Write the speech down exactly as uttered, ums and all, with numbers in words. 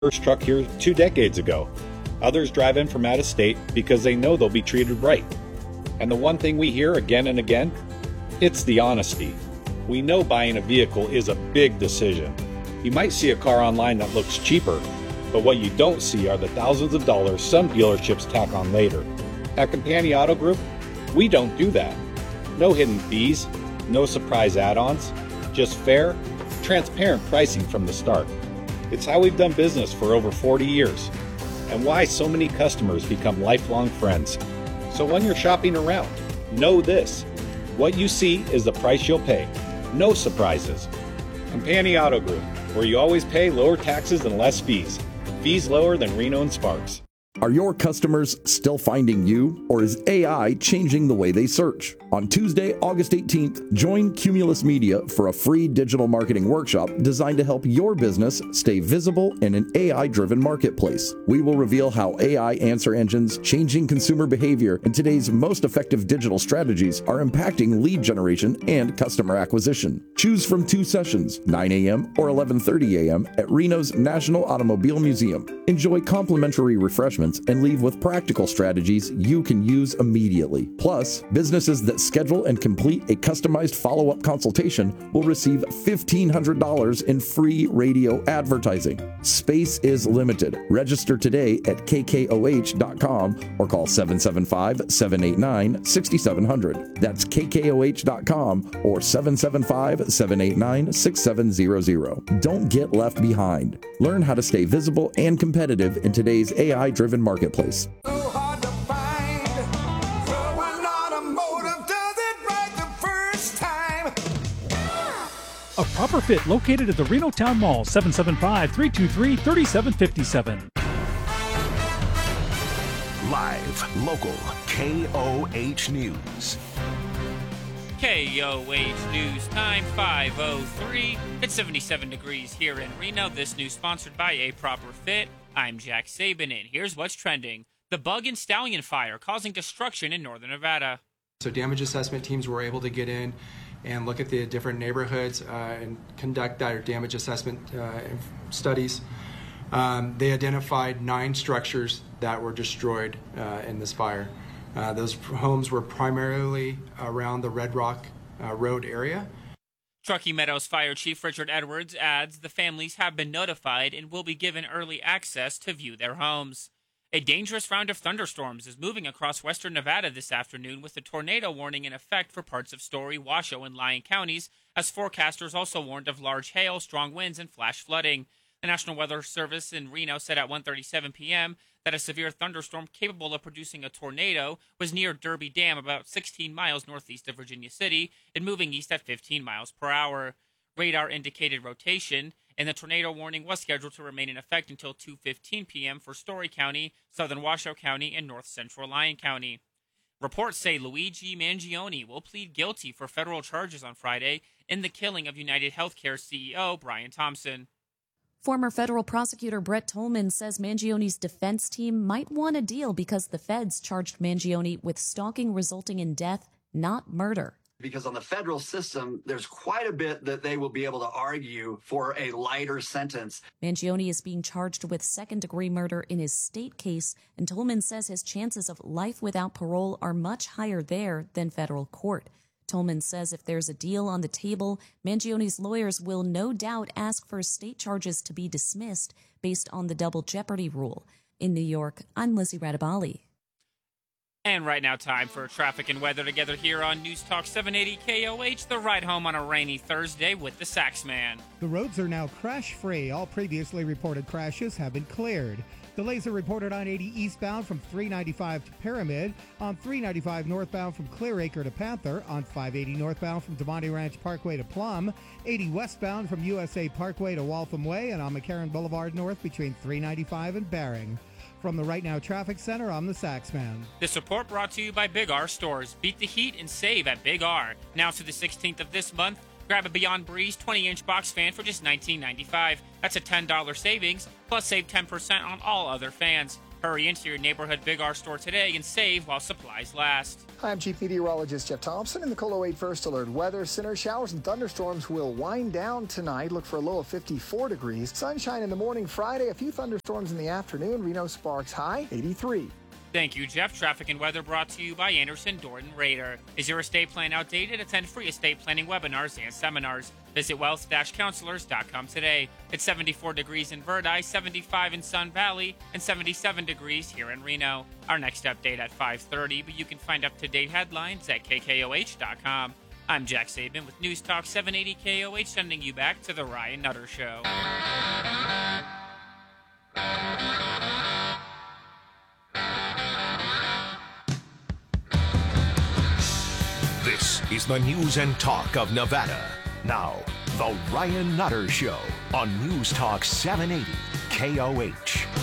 first truck here two decades ago. Others drive in from out of state because they know they'll be treated right. And the one thing we hear again and again, it's the honesty. We know buying a vehicle is a big decision. You might see a car online that looks cheaper, but what you don't see are the thousands of dollars some dealerships tack on later. At Compania Auto Group, we don't do that. No hidden fees, no surprise add-ons, just fair, transparent pricing from the start. It's how we've done business for over forty years, and why so many customers become lifelong friends. So when you're shopping around, know this: what you see is the price you'll pay. No surprises. Compania Auto Group, where you always pay lower taxes and less fees. Fees lower than Reno and Sparks. Are your customers still finding you, or is A I changing the way they search? On Tuesday, August eighteenth, join Cumulus Media for a free digital marketing workshop designed to help your business stay visible in an A I-driven marketplace. We will reveal how A I answer engines, changing consumer behavior, and today's most effective digital strategies are impacting lead generation and customer acquisition. Choose from two sessions, nine a.m. or eleven thirty a.m. at Reno's National Automobile Museum. Enjoy complimentary refreshments and leave with practical strategies you can use immediately. Plus, businesses that schedule and complete a customized follow-up consultation will receive fifteen hundred dollars in free radio advertising. Space is limited. Register today at k k o h dot com or call seven seven five, seven eight nine, six seven zero zero. That's k k o h dot com or seven seven five, seven eight nine, six seven zero zero. Don't get left behind. Learn how to stay visible and competitive in today's A I-driven marketplace. A Proper Fit located at the Reno Town Mall, seven seven five, three two three, three seven five seven. Live, local, K O H News. K O H News time, five oh three. It's seventy-seven degrees here in Reno. This news sponsored by A Proper Fit. I'm Jack Sabin, and here's what's trending. The Bug and Stallion fire causing destruction in northern Nevada. So damage assessment teams were able to get in and look at the different neighborhoods uh, and conduct their damage assessment uh, studies. Um, they identified nine structures that were destroyed uh, in this fire. Uh, those homes were primarily around the Red Rock uh, Road area. Truckee Meadows Fire Chief Richard Edwards adds the families have been notified and will be given early access to view their homes. A dangerous round of thunderstorms is moving across western Nevada this afternoon with a tornado warning in effect for parts of Story, Washoe, and Lyon counties, as forecasters also warned of large hail, strong winds, and flash flooding. The National Weather Service in Reno said at one thirty-seven p.m. that a severe thunderstorm capable of producing a tornado was near Derby Dam, about sixteen miles northeast of Virginia City, and moving east at fifteen miles per hour. Radar indicated rotation, and the tornado warning was scheduled to remain in effect until two fifteen p.m. for Story County, southern Washoe County, and north central Lyon County. Reports say Luigi Mangione will plead guilty for federal charges on Friday in the killing of United Healthcare C E O Brian Thompson. Former federal prosecutor Brett Tolman says Mangione's defense team might want a deal because the feds charged Mangione with stalking resulting in death, not murder. Because on the federal system, there's quite a bit that they will be able to argue for a lighter sentence. Mangione is being charged with second-degree murder in his state case, and Tolman says his chances of life without parole are much higher there than federal court. Tolman says if there's a deal on the table, Mangione's lawyers will no doubt ask for state charges to be dismissed based on the double jeopardy rule. In New York, I'm Lizzie Radabali. And right now, time for traffic and weather together here on News Talk seven eighty K O H, the ride home on a rainy Thursday with the Saxman. The roads are now crash-free. All previously reported crashes have been cleared. Delays are reported on eighty eastbound from three ninety-five to Pyramid, on three ninety-five northbound from Clearacre to Panther, on five eighty northbound from Demonte Ranch Parkway to Plum, eighty westbound from U S A Parkway to Waltham Way, and on McCarran Boulevard North between three ninety-five and Bering. From the Right Now Traffic Center, I'm the Saxman. This report brought to you by Big R Stores. Beat the heat and save at Big R. Now to the sixteenth of this month, grab a Beyond Breeze twenty-inch box fan for just nineteen ninety-five. That's a ten dollars savings, plus save ten percent on all other fans. Hurry into your neighborhood Big R store today and save while supplies last. I'm Chief Meteorologist Jeff Thompson in the KOLO eight First Alert Weather Center. Showers and thunderstorms will wind down tonight. Look for a low of fifty-four degrees. Sunshine in the morning Friday. A few thunderstorms in the afternoon. Reno Sparks high eighty-three. Thank you, Jeff. Traffic and weather brought to you by Anderson, Dorton, Raider. Is your estate plan outdated? Attend free estate planning webinars and seminars. Visit wealth dash counselors dot com today. It's seventy-four degrees in Verdi, seventy-five in Sun Valley, and seventy-seven degrees here in Reno. Our next update at five thirty, but you can find up-to-date headlines at K K O H dot com. I'm Jack Saban with News Talk seven eighty K O H, sending you back to the Ryan Nutter Show. This is the news and talk of Nevada. Now, the Ryan Nutter Show on News Talk seven eighty K O H.